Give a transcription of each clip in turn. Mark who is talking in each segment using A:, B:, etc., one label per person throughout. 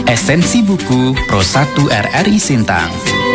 A: Esensi buku Pro 1 RRI Sintang.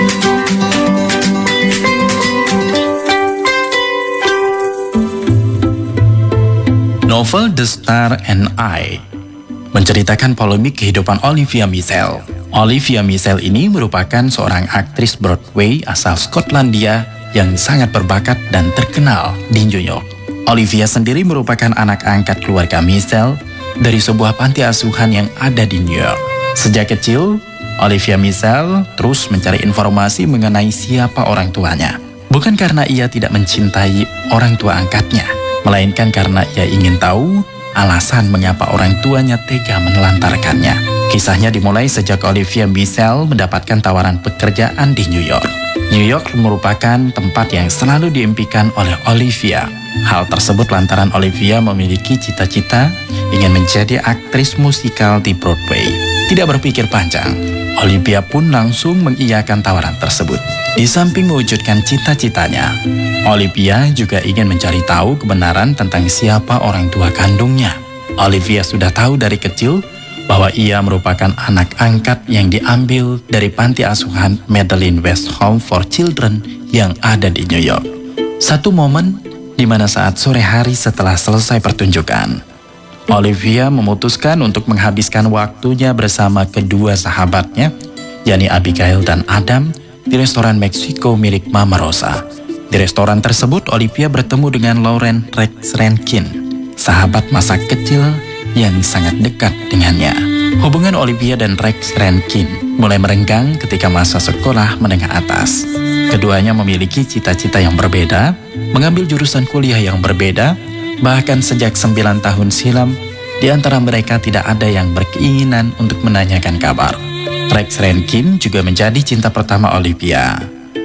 A: Novel The Star and I menceritakan polemik kehidupan Olivia Measles. Olivia Measles ini merupakan seorang aktris Broadway asal Skotlandia yang sangat berbakat dan terkenal di New York. Olivia sendiri merupakan anak angkat keluarga Measles dari sebuah panti asuhan yang ada di New York. Sejak kecil, Olivia Measles terus mencari informasi mengenai siapa orang tuanya. Bukan karena ia tidak mencintai orang tua angkatnya, melainkan karena ia ingin tahu alasan mengapa orang tuanya tega menelantarkannya. Kisahnya dimulai sejak Olivia Measles mendapatkan tawaran pekerjaan di New York. New York merupakan tempat yang selalu diimpikan oleh Olivia. Hal tersebut lantaran Olivia memiliki cita-cita ingin menjadi aktris musikal di Broadway. Tidak berpikir panjang, Olivia pun langsung mengiyakan tawaran tersebut. Di samping mewujudkan cita-citanya, Olivia juga ingin mencari tahu kebenaran tentang siapa orang tua kandungnya. Olivia sudah tahu dari kecil bahwa ia merupakan anak angkat yang diambil dari panti asuhan Madeline West Home for Children yang ada di New York. Satu momen di mana saat sore hari setelah selesai pertunjukan, Olivia memutuskan untuk menghabiskan waktunya bersama kedua sahabatnya, yakni Abigail dan Adam, di restoran Meksiko milik Mama Rosa. Di restoran tersebut, Olivia bertemu dengan Lauren Rex Rankin, sahabat masa kecil yang sangat dekat dengannya. Hubungan Olivia dan Rex Rankin mulai merenggang ketika masa sekolah menengah atas. Keduanya memiliki cita-cita yang berbeda, mengambil jurusan kuliah yang berbeda, bahkan sejak 9 tahun silam, di antara mereka tidak ada yang berkeinginan untuk menanyakan kabar. Rex Rankin juga menjadi cinta pertama Olivia.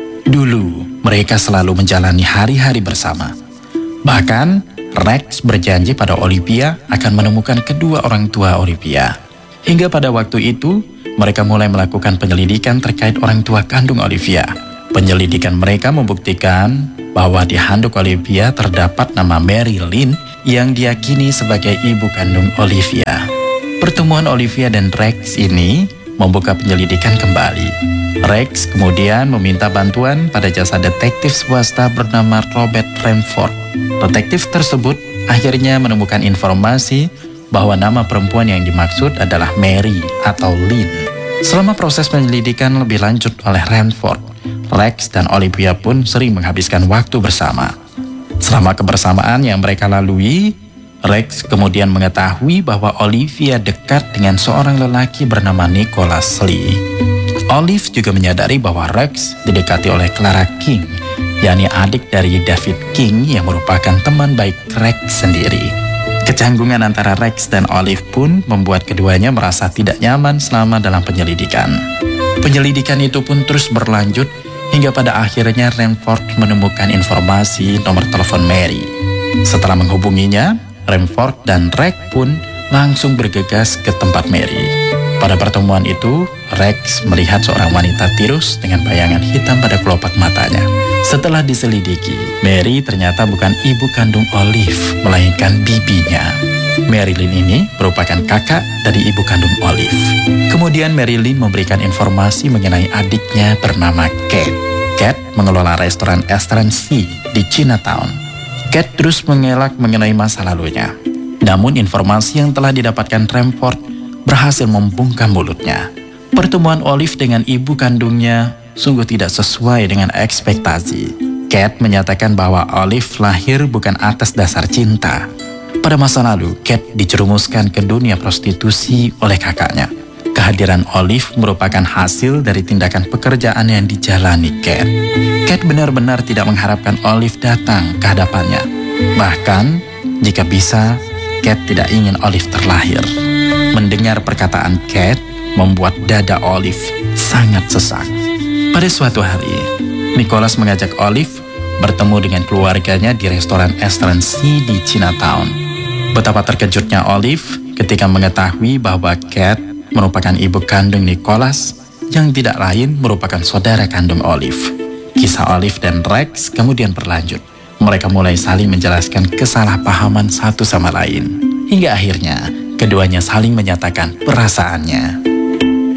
A: Dulu, mereka selalu menjalani hari-hari bersama. Bahkan, Rex berjanji pada Olivia akan menemukan kedua orang tua Olivia. Hingga pada waktu itu, mereka mulai melakukan penyelidikan terkait orang tua kandung Olivia. Penyelidikan mereka membuktikan bahwa di handuk Olivia terdapat nama Mary Lynn yang diyakini sebagai ibu kandung Olivia. Pertemuan Olivia dan Rex ini membuka penyelidikan kembali. Rex kemudian meminta bantuan pada jasa detektif swasta bernama Robert Renford. Detektif tersebut akhirnya menemukan informasi bahwa nama perempuan yang dimaksud adalah Mary atau Lynn. Selama proses penyelidikan lebih lanjut oleh Renford, Rex dan Olivia pun sering menghabiskan waktu bersama. Selama kebersamaan yang mereka lalui, Rex kemudian mengetahui bahwa Olivia dekat dengan seorang lelaki bernama Nicholas Lee. Olive juga menyadari bahwa Rex didekati oleh Clara King, yakni adik dari David King yang merupakan teman baik Rex sendiri. Kecanggungan antara Rex dan Olive pun membuat keduanya merasa tidak nyaman selama dalam penyelidikan. Penyelidikan itu pun terus berlanjut hingga pada akhirnya Renford menemukan informasi nomor telepon Mary. Setelah menghubunginya, Renford dan Rex pun langsung bergegas ke tempat Mary. Pada pertemuan itu, Rex melihat seorang wanita tirus dengan bayangan hitam pada kelopak matanya. Setelah diselidiki, Mary ternyata bukan ibu kandung Olive, melainkan bibinya. Marilyn ini merupakan kakak dari ibu kandung Olive. Kemudian Marilyn memberikan informasi mengenai adiknya bernama Kate. Kate mengelola restoran Excellency di Chinatown. Kate terus mengelak mengenai masa lalunya. Namun informasi yang telah didapatkan Renford berhasil membungkam mulutnya. Pertemuan Olive dengan ibu kandungnya sungguh tidak sesuai dengan ekspektasi. Kate menyatakan bahwa Olive lahir bukan atas dasar cinta. Pada masa lalu, Kate dijerumuskan ke dunia prostitusi oleh kakaknya. Kehadiran Olive merupakan hasil dari tindakan pekerjaan yang dijalani Kate. Kate benar-benar tidak mengharapkan Olive datang ke hadapannya. Bahkan, jika bisa, Kate tidak ingin Olive terlahir. Mendengar perkataan Kate membuat dada Olive sangat sesak. Pada suatu hari, Nicholas mengajak Olive bertemu dengan keluarganya di restoran Excellency di Chinatown. Betapa terkejutnya Olive ketika mengetahui bahwa Kate merupakan ibu kandung Nicholas yang tidak lain merupakan saudara kandung Olive. Kisah Olive dan Rex kemudian berlanjut. Mereka mulai saling menjelaskan kesalahpahaman satu sama lain. Hingga akhirnya keduanya saling menyatakan perasaannya.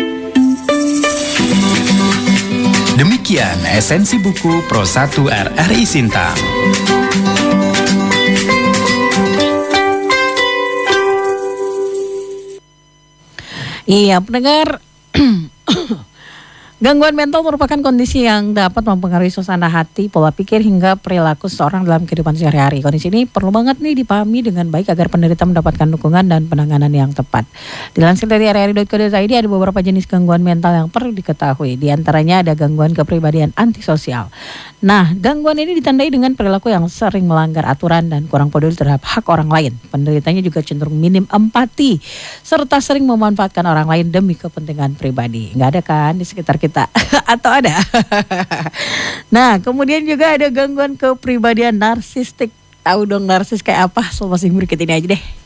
A: Demikian esensi buku Pro 1 RRI Sinta.
B: Iya, pendengar. Gangguan mental merupakan kondisi yang dapat mempengaruhi suasana hati, pola pikir, hingga perilaku seseorang dalam kehidupan sehari-hari. Kondisi ini perlu banget nih dipahami dengan baik agar penderita mendapatkan dukungan dan penanganan yang tepat. Dilansir dari rri.co.id, ada beberapa jenis gangguan mental yang perlu diketahui. Di antaranya ada gangguan kepribadian antisosial. Nah, gangguan ini ditandai dengan perilaku yang sering melanggar aturan dan kurang peduli terhadap hak orang lain. Penderitanya juga cenderung minim empati, serta sering memanfaatkan orang lain demi kepentingan pribadi. Nggak ada kan di sekitar kita? Atau ada? Nah, kemudian juga ada gangguan kepribadian narsistik. Tahu dong narsis kayak apa? Soal masing berikut ini aja deh.